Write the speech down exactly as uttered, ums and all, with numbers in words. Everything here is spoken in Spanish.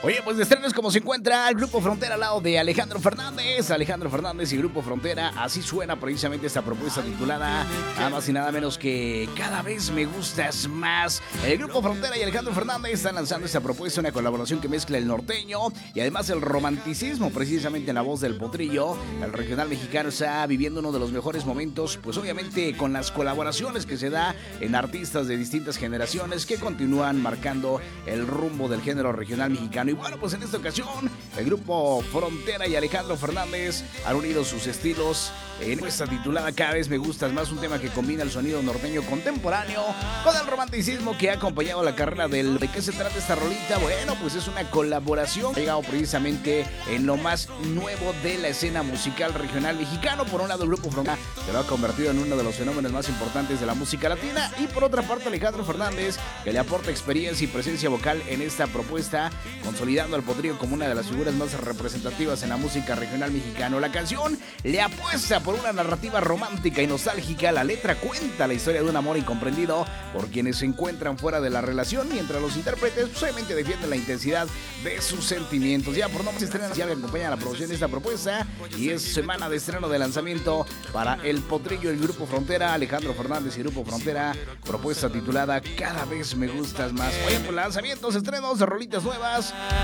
Oye, pues de estrenos, como se encuentra el Grupo Frontera al lado de Alejandro Fernández. Alejandro Fernández y Grupo Frontera, así suena precisamente esta propuesta titulada nada más y nada menos que Cada vez me gustas más. El Grupo Frontera y Alejandro Fernández están lanzando esta propuesta, una colaboración que mezcla el norteño y además el romanticismo, precisamente en la voz del Potrillo. El regional mexicano está viviendo uno de los mejores momentos, pues obviamente con las colaboraciones que se da en artistas de distintas generaciones que continúan marcando el rumbo del género regional mexicano. Y bueno, pues en esta ocasión el Grupo Frontera y Alejandro Fernández han unido sus estilos en esta titulada Cada vez me gustas más, un tema que combina el sonido norteño contemporáneo con el romanticismo que ha acompañado la carrera del... ¿De qué se trata esta rolita? Bueno, pues es una colaboración que ha llegado precisamente en lo más nuevo de la escena musical regional mexicano. Por un lado, el Grupo Frontera se lo ha convertido en uno de los fenómenos más importantes de la música latina, y por otra parte Alejandro Fernández, que le aporta experiencia y presencia vocal en esta propuesta, consolidando al Potrillo como una de las figuras más representativas en la música regional mexicana. La canción le apuesta por una narrativa romántica y nostálgica. La letra cuenta la historia de un amor incomprendido por quienes se encuentran fuera de la relación, mientras los intérpretes solamente defienden la intensidad de sus sentimientos. Ya por no más estrenos, ya me acompaña la producción de esta propuesta, y es semana de estreno de lanzamiento para el Potrillo, el Grupo Frontera, Alejandro Fernández y Grupo Frontera, propuesta titulada Cada vez me gustas más. Oye, pues lanzamientos, estrenos de rolitas nuevas